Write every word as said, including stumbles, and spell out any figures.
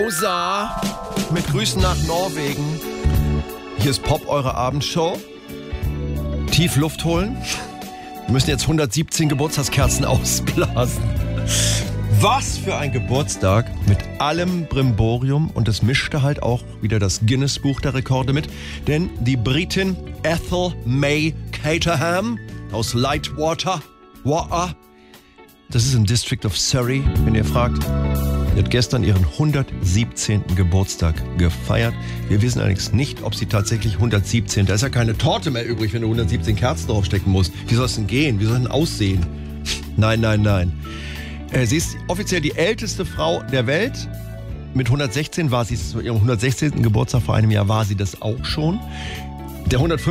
Mosa mit Grüßen nach Norwegen. Hier ist Pop, eure Abendshow. Tief Luft holen. Wir müssen jetzt hundertsiebzehn Geburtstagskerzen ausblasen. Was für ein Geburtstag mit allem Brimborium. Und es mischte halt auch wieder das Guinness-Buch der Rekorde mit. Denn die Britin Ethel May Caterham aus Lightwater, Water, das ist im District of Surrey, wenn ihr fragt. Sie hat gestern ihren hundertsiebzehnten Geburtstag gefeiert. Wir wissen allerdings nicht, ob sie tatsächlich hundertsiebzehn... Da ist ja keine Torte mehr übrig, wenn du hundertsiebzehn Kerzen draufstecken musst. Wie soll es denn gehen? Wie soll es denn aussehen? Nein, nein, nein. Äh, sie ist offiziell die älteste Frau der Welt. Mit hundertsechzehn war sie, zu ihrem hundertsechzehnten Geburtstag vor einem Jahr war sie das auch schon. Der